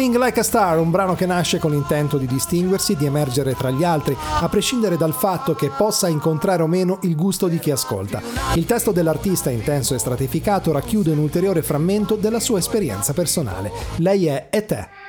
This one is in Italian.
Feeling Like a Star, un brano che nasce con l'intento di distinguersi, di emergere tra gli altri, a prescindere dal fatto che possa incontrare o meno il gusto di chi ascolta. Il testo dell'artista, intenso e stratificato, racchiude un ulteriore frammento della sua esperienza personale. Lei è E te.